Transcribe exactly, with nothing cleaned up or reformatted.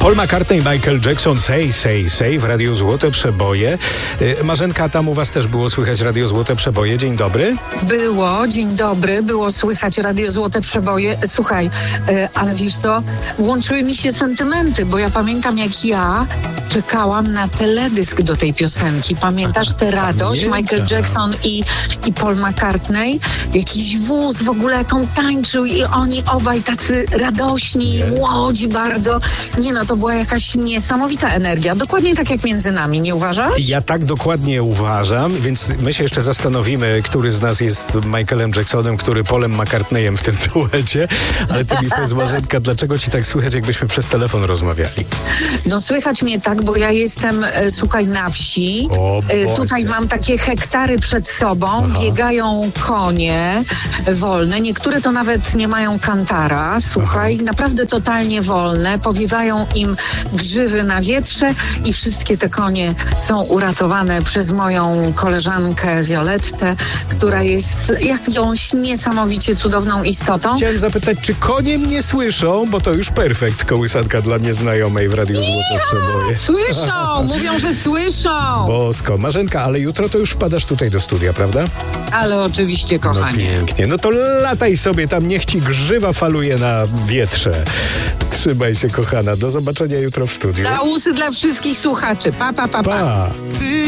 Paul McCartney, Michael Jackson, Say, Say, Say w Radiu Złote Przeboje. Marzenka, tam u was też było słychać Radio Złote Przeboje. Dzień dobry. Było, dzień dobry, było słychać Radio Złote Przeboje. Słuchaj, yy, ale wiesz co, włączyły mi się sentymenty, bo ja pamiętam, jak ja czekałam na teledysk do tej piosenki. Pamiętasz tę radość? Michael Jackson i, i Paul McCartney. Jakiś wóz w ogóle, jak on tańczył i oni obaj tacy radośni, młodzi bardzo. Nie no, to była jakaś niesamowita energia. Dokładnie tak jak między nami, nie uważasz? Ja tak dokładnie uważam, więc my się jeszcze zastanowimy, który z nas jest Michaelem Jacksonem, który Paulem McCartneyem w tym duecie. Ale ty mi powiedz, Marzenka, dlaczego ci tak słychać, jakbyśmy przez telefon rozmawiali? No słychać mnie tak, bo ja jestem, e, słuchaj, na wsi. O e, tutaj mam takie hektary przed sobą, Aha. biegają konie wolne. Niektóre to nawet nie mają kantara. Słuchaj, Aha. naprawdę totalnie wolne. Powiewają im grzywy na wietrze i wszystkie te konie są uratowane przez moją koleżankę Violettę, która jest jakąś niesamowicie cudowną istotą. Chciałem zapytać, czy konie mnie słyszą, bo to już perfekt, kołysanka dla nieznajomej w Radiu Złote Przeboje. Słyszą, mówią, że słyszą. Bosko. Marzenka, ale jutro to już wpadasz tutaj do studia, prawda? Ale oczywiście, kochanie. No pięknie. No to lataj sobie tam, niech ci grzywa faluje na wietrze. Trzymaj się, kochana. Do zobaczenia jutro w studiu. Dla usy dla wszystkich słuchaczy. Pa, pa, pa, pa. Pa.